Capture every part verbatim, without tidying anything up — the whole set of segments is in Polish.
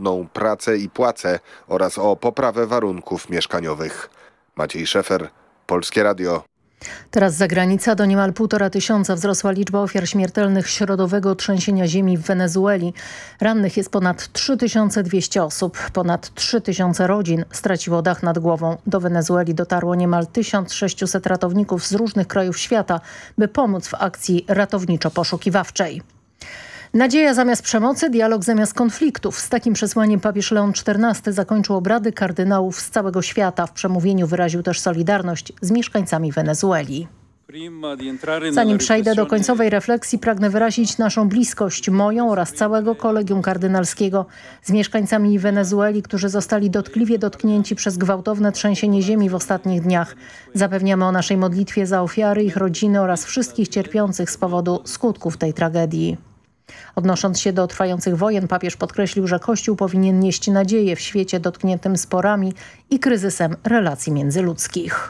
godną pracę i płacę oraz o poprawę warunków mieszkaniowych. Maciej Szefer, Polskie Radio. Teraz zagranica. Do niemal półtora tysiąca wzrosła liczba ofiar śmiertelnych środowego trzęsienia ziemi w Wenezueli. Rannych jest ponad trzy tysiące dwieście osób. Ponad trzy tysiące rodzin straciło dach nad głową. Do Wenezueli dotarło niemal tysiąc sześćset ratowników z różnych krajów świata, by pomóc w akcji ratowniczo-poszukiwawczej. Nadzieja zamiast przemocy, dialog zamiast konfliktów. Z takim przesłaniem papież Leon czternasty zakończył obrady kardynałów z całego świata. W przemówieniu wyraził też solidarność z mieszkańcami Wenezueli. Zanim przejdę do końcowej refleksji, pragnę wyrazić naszą bliskość, moją oraz całego kolegium kardynalskiego z mieszkańcami Wenezueli, którzy zostali dotkliwie dotknięci przez gwałtowne trzęsienie ziemi w ostatnich dniach. Zapewniamy o naszej modlitwie za ofiary, ich rodziny oraz wszystkich cierpiących z powodu skutków tej tragedii. Odnosząc się do trwających wojen, papież podkreślił, że Kościół powinien nieść nadzieję w świecie dotkniętym sporami i kryzysem relacji międzyludzkich.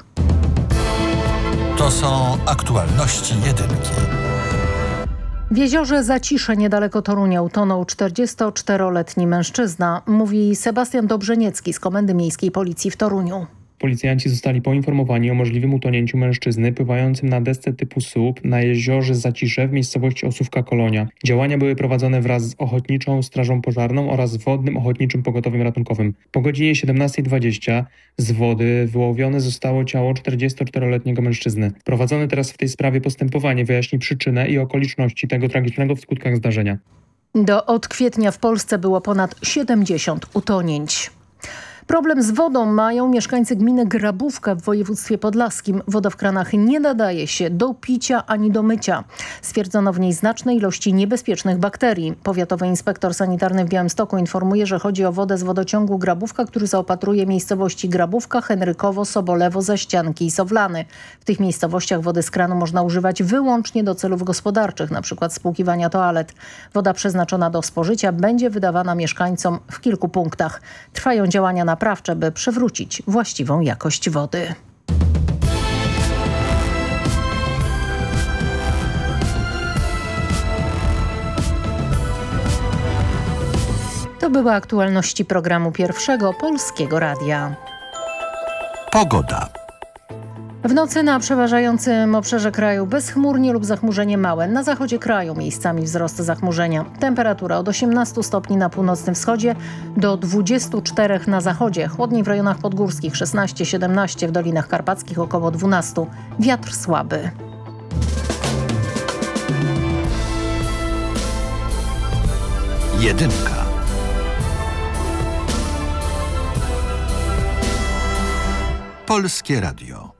To są aktualności jedynki. W jeziorze Zacisze niedaleko Torunia utonął czterdziestoczteroletni mężczyzna, mówi Sebastian Dobrzeniecki z Komendy Miejskiej Policji w Toruniu. Policjanci zostali poinformowani o możliwym utonięciu mężczyzny pływającym na desce typu słup na jeziorze Zacisze w miejscowości Osówka Kolonia. Działania były prowadzone wraz z Ochotniczą Strażą Pożarną oraz Wodnym Ochotniczym Pogotowiem Ratunkowym. Po godzinie siedemnastej dwadzieścia z wody wyłowione zostało ciało czterdziestoczteroletniego mężczyzny. Prowadzone teraz w tej sprawie postępowanie wyjaśni przyczynę i okoliczności tego tragicznego w skutkach zdarzenia. Do od kwietnia w Polsce było ponad siedemdziesiąt utonięć. Problem z wodą mają mieszkańcy gminy Grabówka w województwie podlaskim. Woda w kranach nie nadaje się do picia ani do mycia. Stwierdzono w niej znaczne ilości niebezpiecznych bakterii. Powiatowy inspektor sanitarny w Białymstoku informuje, że chodzi o wodę z wodociągu Grabówka, który zaopatruje miejscowości Grabówka, Henrykowo, Sobolewo, Zaścianki i Sowlany. W tych miejscowościach wody z kranu można używać wyłącznie do celów gospodarczych, np. spłukiwania toalet. Woda przeznaczona do spożycia będzie wydawana mieszkańcom w kilku punktach. Trwają działania na naprawcze, by przywrócić właściwą jakość wody. To były aktualności programu Pierwszego Polskiego Radia. Pogoda. W nocy na przeważającym obszarze kraju bezchmurnie lub zachmurzenie małe. Na zachodzie kraju miejscami wzrost zachmurzenia. Temperatura od osiemnastu stopni na północnym wschodzie do dwudziestu czterech na zachodzie. Chłodniej w rejonach podgórskich szesnaście siedemnaście, w dolinach karpackich około dwanaście. Wiatr słaby. Jedynka. Polskie Radio.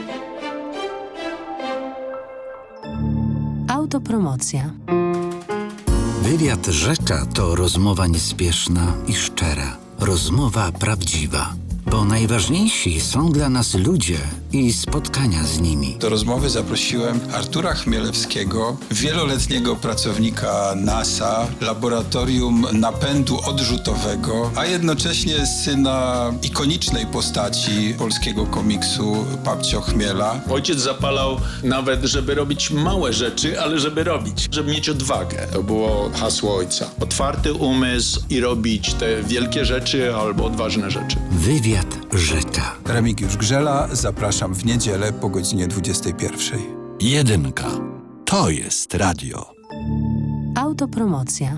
Autopromocja. Wywiad Rzecza to rozmowa niespieszna i szczera. Rozmowa prawdziwa. Bo najważniejsi są dla nas ludzie i spotkania z nimi. Do rozmowy zaprosiłem Artura Chmielewskiego, wieloletniego pracownika NASA, Laboratorium Napędu Odrzutowego, a jednocześnie syna ikonicznej postaci polskiego komiksu Babcio Chmiela. Ojciec zapalał nawet, żeby robić małe rzeczy, ale żeby robić, żeby mieć odwagę. To było hasło ojca. Otwarty umysł i robić te wielkie rzeczy albo odważne rzeczy. Wywiad Żyta. Remigiusz Grzela, zapraszam w niedzielę po godzinie dwudziestej pierwszej. Jedynka. To jest radio. Autopromocja.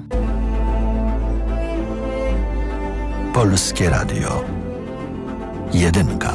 Polskie Radio. Jedynka.